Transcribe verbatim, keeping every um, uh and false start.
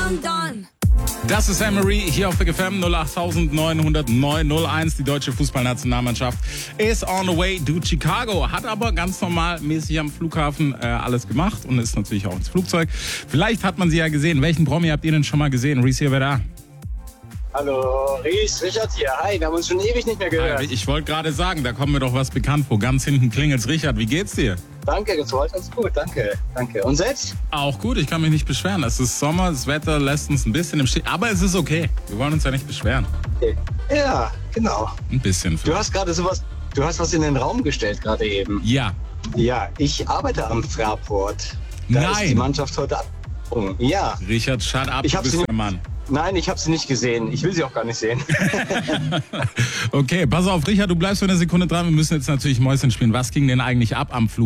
London. Das ist Anne-Marie hier auf Big F M null acht neun null neun null eins. Die deutsche Fußballnationalmannschaft ist on the way to Chicago. Hat aber ganz normal mäßig am Flughafen äh, alles gemacht und ist natürlich auch ins Flugzeug. Vielleicht hat man sie ja gesehen. Welchen Promi habt ihr denn schon mal gesehen? Reese hier, wer da? Hallo, Ries, Richard hier. Hi, wir haben uns schon ewig nicht mehr gehört. Ich wollte gerade sagen, da kommt mir doch was bekannt vor. Ganz hinten klingelt's. Richard, wie geht's dir? Danke, das war ganz gut, danke, danke. Und selbst? Auch gut, ich kann mich nicht beschweren. Es ist Sommer, das Wetter lässt uns ein bisschen im Stich. Aber es ist okay. Wir wollen uns ja nicht beschweren. Okay. Ja, genau. Ein bisschen. Du hast gerade sowas, du hast was in den Raum gestellt gerade eben. Ja. Ja, ich arbeite am Fraport. Da Nein. ist die Mannschaft heute abgesprungen. Ja. Richard, shut up, Ich du hab bist sie der Mann. Nein, ich habe sie nicht gesehen. Ich will sie auch gar nicht sehen. Okay, pass auf, Richard, du bleibst für eine Sekunde dran. Wir müssen jetzt natürlich Mäuschen spielen. Was ging denn eigentlich ab am Flug?